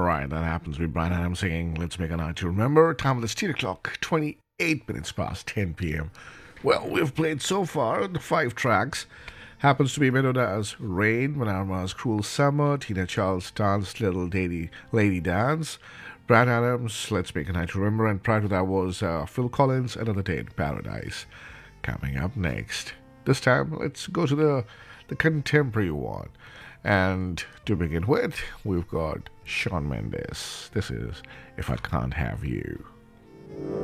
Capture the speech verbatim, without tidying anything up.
right, that happens to be Brian Adams singing Let's Make a Night to Remember. Time of the steel clock, twenty-eight minutes past ten p.m. Well, we've played so far the five tracks. Happens to be Meloda's Rain, Manarma's Cruel Summer, Tina Charleston's Little Lady, Lady Dance, Brian Adams, Let's Make a Night to Remember, and prior to that was uh, Phil Collins, Another Day in Paradise. Coming up next. This time, let's go to the, the contemporary one. And to begin with, we've got Shawn Mendes. This is If I Can't Have You.